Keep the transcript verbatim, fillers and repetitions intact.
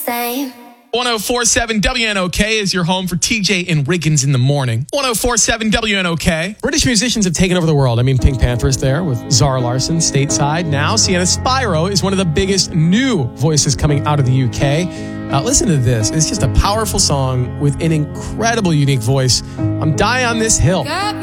same. one oh four point seven W N O K is your home for T J and Riggins in the morning. one oh four point seven W N O K. British musicians have taken over the world. I mean, Pink Panther's there with Zara Larsson stateside. Now, Sienna Spyro is one of the biggest new voices coming out of the U K. Uh, listen to this. It's just a powerful song with an incredible, unique voice. I'm Die on This Hill.